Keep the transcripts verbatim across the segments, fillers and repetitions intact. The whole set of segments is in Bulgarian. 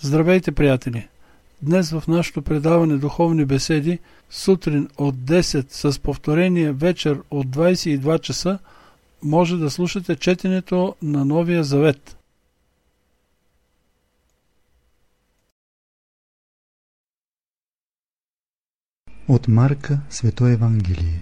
Здравейте, приятели! Днес в нашето предаване Духовни беседи, сутрин от десет с повторение вечер от двадесет и два часа, може да слушате четенето на Новия Завет. От Марка, Свето Евангелие.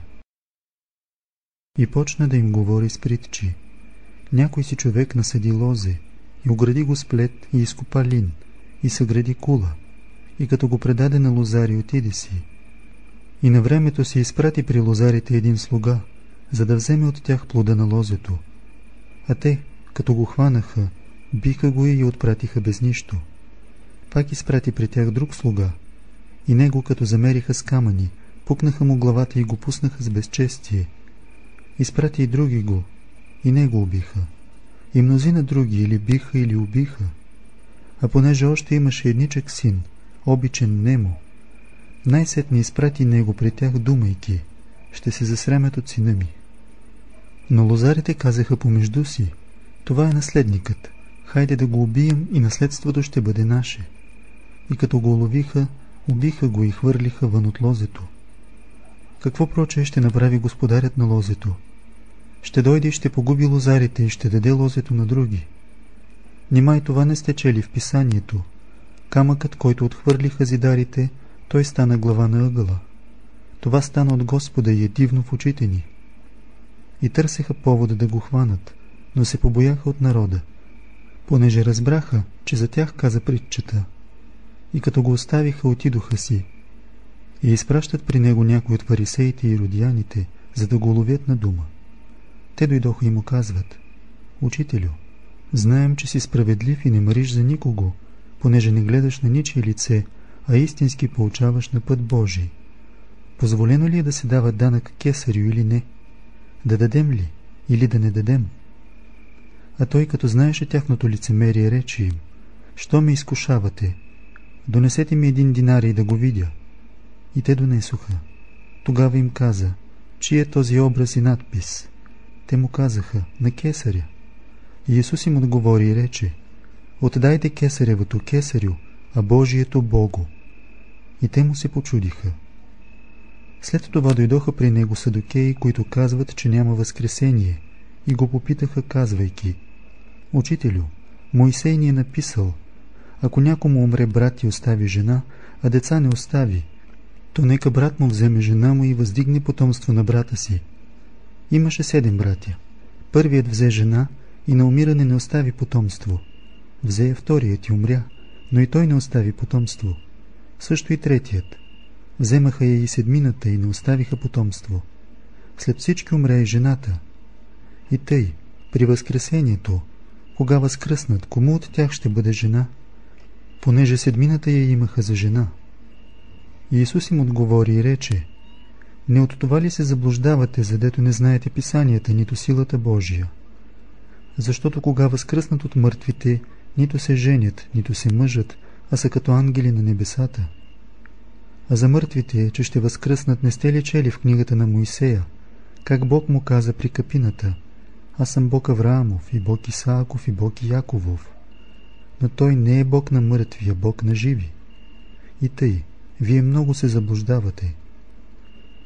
И почна да им говори с притчи. Някой си човек насади лозе, и огради го с плет, и изкопа лин, и съгради кула, и като го предаде на лозари, отиде си. И на времето си изпрати при лозарите един слуга, за да вземе от тях плода на лозето. А те, като го хванаха, биха го и отпратиха без нищо. Пак изпрати при тях друг слуга, и него като замериха с камъни, пукнаха му главата и го пуснаха с безчестие. Изпрати и други го, и него убиха. И мнозина други или биха, или убиха. А понеже още имаше едничък син, обичен нему, най-сетне изпрати него при тях, думайки: ще се засрамят от сина ми. Но лозарите казаха помежду си: това е наследникът, хайде да го убием и наследството ще бъде наше. И като го уловиха, убиха го и хвърлиха вън от лозето. Какво прочее ще направи господарят на лозето? Ще дойде и ще погуби лозарите и ще даде лозето на други. Нима и това не сте чели в писанието? Камъкът, който отхвърлиха зидарите, той стана глава на ъгъла. Това стана от Господа и е дивно в очите ни. И търсеха повода да го хванат, но се побояха от народа, понеже разбраха, че за тях каза притчата. И като го оставиха, отидоха си. И изпращат при него някои от фарисеите и родияните, за да го ловят на дума. Те дойдоха и му казват: Учителю, знаем, че си справедлив и не мъриш за никого, понеже не гледаш на ничие лице, а истински поучаваш на път Божий. Позволено ли е да се дава данък кесарю или не? Да дадем ли или да не дадем? А той, като знаеше тяхното лицемерие, рече им: що ме изкушавате? Донесете ми един динарий да го видя. И те донесоха. Тогава им каза: чий е този образ и надпис? Те му казаха: на кесаря. И Исус им отговори и рече: отдайте кесаревото кесарю, а Божието Богу. И те му се почудиха. След това дойдоха при него садукеи, които казват, че няма възкресение, и го попитаха, казвайки: Учителю, Мойсей ни е написал: ако някому умре брат и остави жена, а деца не остави, то нека брат му вземе жена му и въздигне потомство на брата си. Имаше седем братя. Първият взе жена и на умиране не остави потомство. Взе я вторият и умря, но и той не остави потомство. Също и третият. Вземаха я и седмината и не оставиха потомство. След всички умря и жената. И тъй, при възкресението, кога възкръснат, кому от тях ще бъде жена? Понеже седмината я имаха за жена. И Исус им отговори и рече: не от това ли се заблуждавате, задето не знаете писанията, нито силата Божия? Защото кога възкръснат от мъртвите, нито се женят, нито се мъжат, а са като ангели на небесата. А за мъртвите, че ще възкръснат, не сте ли чели в книгата на Моисея, как Бог му каза при капината: аз съм Бог Авраамов, и Бог Исааков, и Бог Яковов. Но той не е Бог на мъртви, а Бог на живи. И тъй, вие много се заблуждавате.